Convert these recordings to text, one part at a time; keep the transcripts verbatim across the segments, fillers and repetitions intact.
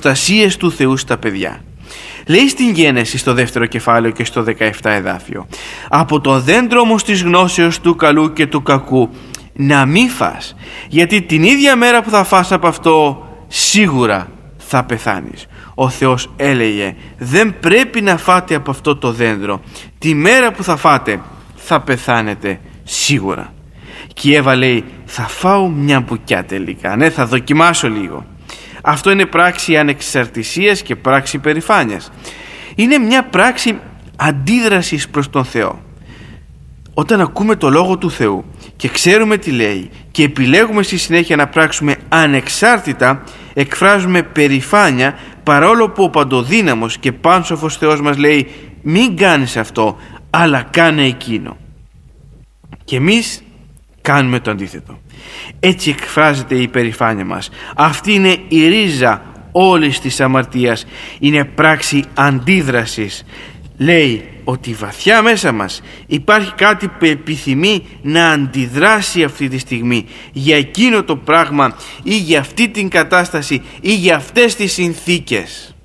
προστασίες του Θεού στα παιδιά. Λέει στην Γένεση στο δεύτερο κεφάλαιο και στο δεκαεπτά εδάφιο: από το δέντρο όμως της γνώσεως του καλού και του κακού να μη φας, γιατί την ίδια μέρα που θα φας από αυτό σίγουρα θα πεθάνεις. Ο Θεός έλεγε: δεν πρέπει να φάτε από αυτό το δέντρο, τη μέρα που θα φάτε θα πεθάνετε σίγουρα. Και η Εύα λέει: θα φάω μια μπουκιά τελικά, ναι, θα δοκιμάσω λίγο. Αυτό είναι πράξη ανεξαρτησίας και πράξη περηφάνειας. Είναι μια πράξη αντίδρασης προς τον Θεό. Όταν ακούμε το Λόγο του Θεού και ξέρουμε τι λέει και επιλέγουμε στη συνέχεια να πράξουμε ανεξάρτητα, εκφράζουμε περηφάνεια, παρόλο που ο παντοδύναμος και πάνσοφος Θεός μας λέει: μην κάνεις αυτό, αλλά κάνε εκείνο. Και εμείς κάνουμε το αντίθετο. Έτσι εκφράζεται η περηφάνεια μας. Αυτή είναι η ρίζα όλης της αμαρτίας. Είναι πράξη αντίδρασης. Λέει ότι βαθιά μέσα μας υπάρχει κάτι που επιθυμεί να αντιδράσει αυτή τη στιγμή για εκείνο το πράγμα ή για αυτή την κατάσταση ή για αυτές τις συνθήκες.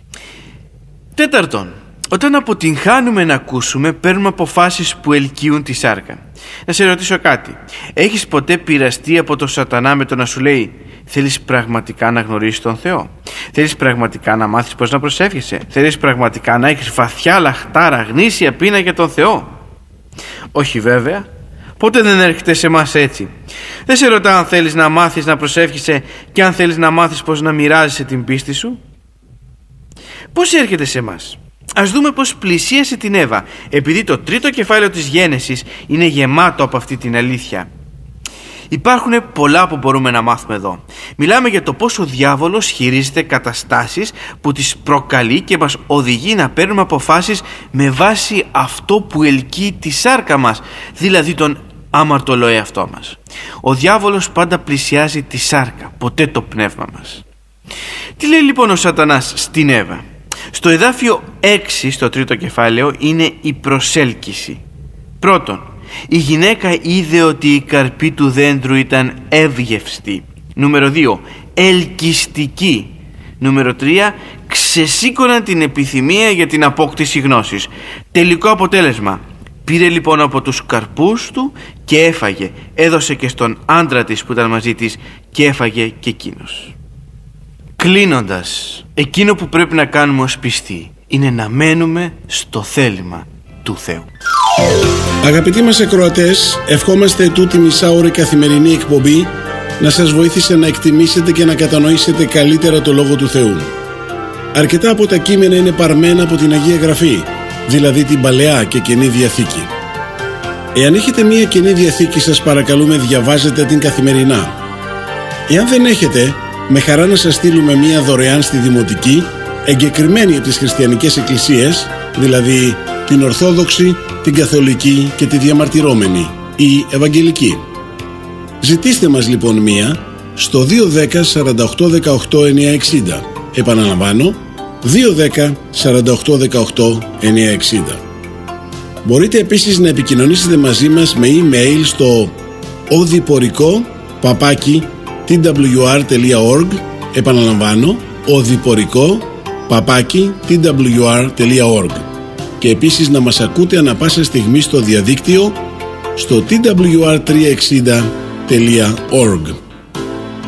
Τέταρτον, όταν αποτυγχάνουμε να ακούσουμε, παίρνουμε αποφάσεις που ελκύουν τη σάρκα. Να σε ρωτήσω κάτι. Έχεις ποτέ πειραστεί από τον σατανά με το να σου λέει: θέλεις πραγματικά να γνωρίσεις τον Θεό? Θέλεις πραγματικά να μάθεις πώς να προσεύχεσαι? Θέλεις πραγματικά να έχεις βαθιά λαχτάρα, γνήσια πείνα για τον Θεό? Όχι βέβαια. Ποτέ δεν έρχεται σε εμάς έτσι. Δεν σε ρωτά αν θέλεις να μάθεις να προσεύχεσαι και αν θέλεις να μάθεις πώς να μοιράζεσαι την πίστη σου. Πώς έρχεται σε εμάς? Ας δούμε πώς πλησίασε την Εύα, επειδή το τρίτο κεφάλαιο της Γένεσης είναι γεμάτο από αυτή την αλήθεια. Υπάρχουν πολλά που μπορούμε να μάθουμε εδώ. Μιλάμε για το πώς ο διάβολος χειρίζεται καταστάσεις που τις προκαλεί και μας οδηγεί να παίρνουμε αποφάσεις με βάση αυτό που ελκύει τη σάρκα μας, δηλαδή τον άμαρτωλο εαυτό μας. Ο διάβολος πάντα πλησιάζει τη σάρκα, ποτέ το πνεύμα μας. Τι λέει λοιπόν ο σατανάς στην Εύα? Στο εδάφιο έξι, στο τρίτο κεφάλαιο, είναι η προσέλκυση. Πρώτον, η γυναίκα είδε ότι η καρπή του δέντρου ήταν εύγευστη. Νούμερο δύο, ελκυστική. Νούμερο τρία, ξεσήκωναν την επιθυμία για την απόκτηση γνώσης. Τελικό αποτέλεσμα, πήρε λοιπόν από τους καρπούς του και έφαγε. Έδωσε και στον άντρα της που ήταν μαζί της και έφαγε και εκείνος. Κλείνοντας, εκείνο που πρέπει να κάνουμε ως πιστοί είναι να μένουμε στο θέλημα του Θεού. Αγαπητοί μας ακροατές, ευχόμαστε τούτη μισάωρη καθημερινή εκπομπή να σας βοήθησε να εκτιμήσετε και να κατανοήσετε καλύτερα το Λόγο του Θεού. Αρκετά από τα κείμενα είναι παρμένα από την Αγία Γραφή, δηλαδή την Παλαιά και Καινή Διαθήκη. Εάν έχετε μία Καινή Διαθήκη, σας παρακαλούμε διαβάζετε την καθημερινά. Εάν δεν έχετε, με χαρά να σας στείλουμε μία δωρεάν στη Δημοτική, εγκεκριμένη από τις χριστιανικές εκκλησίες, δηλαδή την Ορθόδοξη, την Καθολική και τη Διαμαρτυρόμενη ή Ευαγγελική. Ζητήστε μας λοιπόν μία στο δύο ένα μηδέν σαράντα οκτώ δεκαοκτώ εννιακόσια εξήντα. Επαναλαμβάνω, δύο ένα μηδέν σαράντα οκτώ δεκαοκτώ εννιακόσια εξήντα. Μπορείτε επίσης να επικοινωνήσετε μαζί μας με email στο odiporiko παπάκι τι ντάμπλιου αρ τελεία org. Επαναλαμβάνω, odiporiko παπάκι τι ντάμπλιου αρ τελεία org. Και επίσης να μας ακούτε ανα πάσα στιγμή στο διαδίκτυο στο τι ντάμπλιου αρ τριακόσια εξήντα τελεία org.